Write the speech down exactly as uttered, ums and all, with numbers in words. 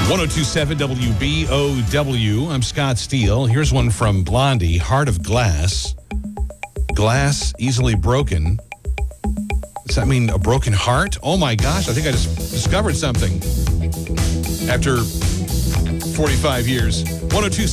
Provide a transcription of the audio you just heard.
one oh two point seven W B O W. I'm Scott Steele. Here's one from Blondie, Heart of Glass. Glass easily broken. Does that mean a broken heart? Oh my gosh, I think I just discovered something after forty-five years. one oh two point seven